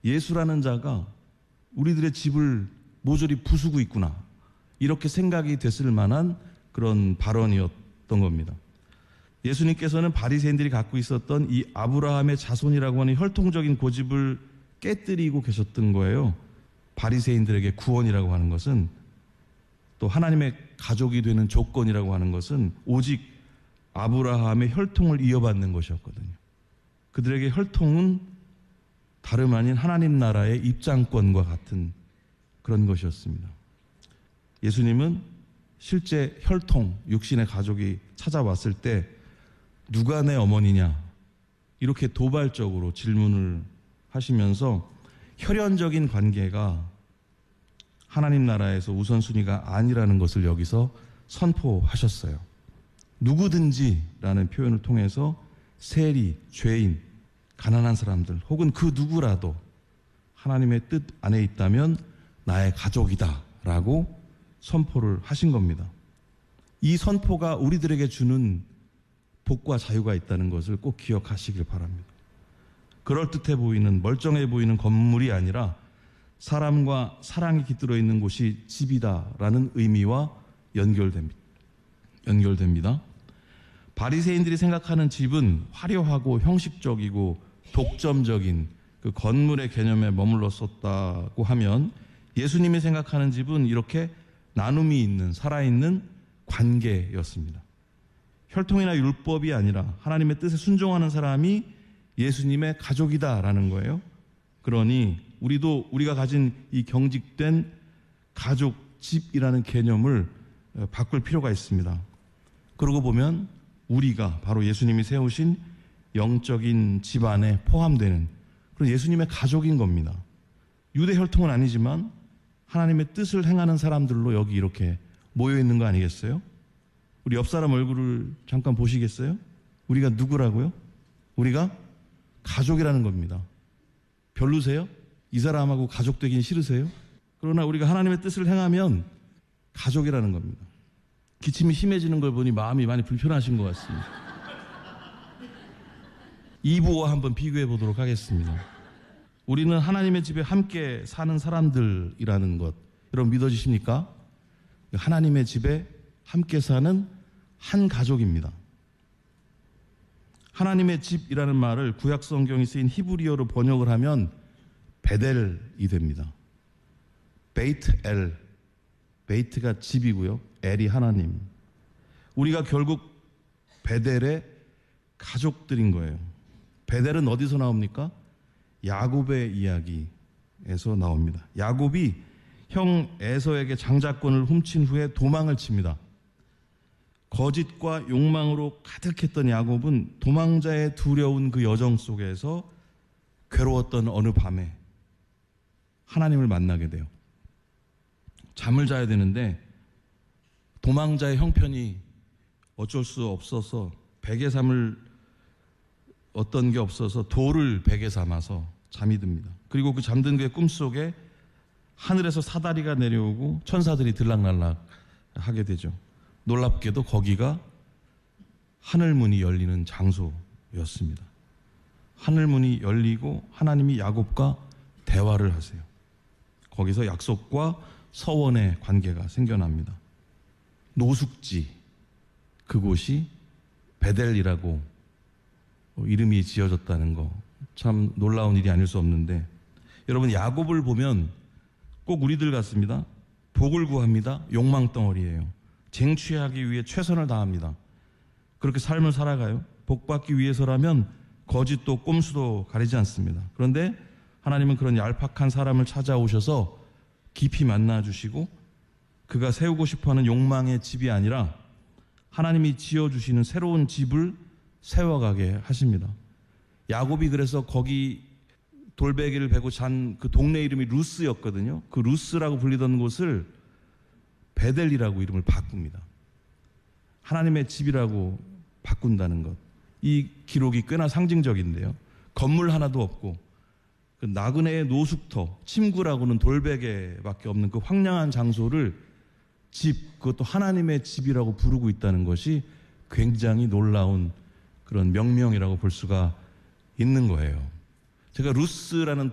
예수라는 자가 우리들의 집을 모조리 부수고 있구나, 이렇게 생각이 됐을 만한 그런 발언이었던 겁니다. 예수님께서는 바리새인들이 갖고 있었던 이 아브라함의 자손이라고 하는 혈통적인 고집을 깨뜨리고 계셨던 거예요. 바리새인들에게 구원이라고 하는 것은, 또 하나님의 가족이 되는 조건이라고 하는 것은 오직 아브라함의 혈통을 이어받는 것이었거든요. 그들에게 혈통은 다름 아닌 하나님 나라의 입장권과 같은 그런 것이었습니다. 예수님은 실제 혈통, 육신의 가족이 찾아왔을 때 누가 내 어머니냐, 이렇게 도발적으로 질문을 하시면서 혈연적인 관계가 하나님 나라에서 우선순위가 아니라는 것을 여기서 선포하셨어요. 누구든지라는 표현을 통해서 세리, 죄인, 가난한 사람들 혹은 그 누구라도 하나님의 뜻 안에 있다면 나의 가족이다 라고 선포를 하신 겁니다. 이 선포가 우리들에게 주는 복과 자유가 있다는 것을 꼭 기억하시길 바랍니다. 그럴듯해 보이는, 멀쩡해 보이는 건물이 아니라 사람과 사랑이 깃들어 있는 곳이 집이다라는 의미와 연결됩니다. 바리새인들이 생각하는 집은 화려하고 형식적이고 독점적인 그 건물의 개념에 머물렀었다고 하면, 예수님이 생각하는 집은 이렇게 나눔이 있는, 살아있는 관계였습니다. 혈통이나 율법이 아니라 하나님의 뜻에 순종하는 사람이 예수님의 가족이다라는 거예요. 그러니 우리도 우리가 가진 이 경직된 가족, 집이라는 개념을 바꿀 필요가 있습니다. 그러고 보면 우리가 바로 예수님이 세우신 영적인 집안에 포함되는 그런 예수님의 가족인 겁니다. 유대 혈통은 아니지만 하나님의 뜻을 행하는 사람들로 여기 이렇게 모여 있는 거 아니겠어요? 우리 옆 사람 얼굴을 잠깐 보시겠어요? 우리가 누구라고요? 우리가 가족이라는 겁니다. 별로세요? 이 사람하고 가족 되긴 싫으세요? 그러나 우리가 하나님의 뜻을 행하면 가족이라는 겁니다. 기침이 심해지는 걸 보니 마음이 많이 불편하신 것 같습니다. 이브와 한번 비교해 보도록 하겠습니다. 우리는 하나님의 집에 함께 사는 사람들이라는 것, 여러분 믿어지십니까? 하나님의 집에 함께 사는 한 가족입니다. 하나님의 집이라는 말을 구약 성경이 쓰인 히브리어로 번역을 하면 베델이 됩니다. 베이트 엘, 베이트가 집이고요, 엘이 하나님. 우리가 결국 베델의 가족들인 거예요. 베델은 어디서 나옵니까? 야곱의 이야기에서 나옵니다. 야곱이 형 에서에게 장자권을 훔친 후에 도망을 칩니다. 거짓과 욕망으로 가득했던 야곱은 도망자의 두려운 그 여정 속에서 괴로웠던 어느 밤에 하나님을 만나게 돼요. 잠을 자야 되는데 도망자의 형편이 어쩔 수 없어서 베개 삼을 어떤 게 없어서 돌을 베개 삼아서 잠이 듭니다. 그리고 그 잠든 그의 꿈속에 하늘에서 사다리가 내려오고 천사들이 들락날락 하게 되죠. 놀랍게도 거기가 하늘문이 열리는 장소였습니다. 하늘문이 열리고 하나님이 야곱과 대화를 하세요. 거기서 약속과 서원의 관계가 생겨납니다. 노숙지, 그곳이 베델이라고 이름이 지어졌다는 거, 참 놀라운 일이 아닐 수 없는데, 여러분 야곱을 보면 꼭 우리들 같습니다. 복을 구합니다. 욕망덩어리예요. 쟁취하기 위해 최선을 다합니다. 그렇게 삶을 살아가요. 복받기 위해서라면 거짓도 꼼수도 가리지 않습니다. 그런데 하나님은 그런 얄팍한 사람을 찾아오셔서 깊이 만나주시고 그가 세우고 싶어하는 욕망의 집이 아니라 하나님이 지어주시는 새로운 집을 세워가게 하십니다. 야곱이 그래서 거기 돌베개를 베고 잔 그 동네 이름이 루스였거든요. 그 루스라고 불리던 곳을 베델이라고 이름을 바꿉니다. 하나님의 집이라고 바꾼다는 것. 이 기록이 꽤나 상징적인데요. 건물 하나도 없고 그 나그네의 노숙터, 침구라고는 돌베개밖에 없는 그 황량한 장소를 집, 그것도 하나님의 집이라고 부르고 있다는 것이 굉장히 놀라운 그런 명명이라고 볼 수가 있는 거예요. 제가 루스라는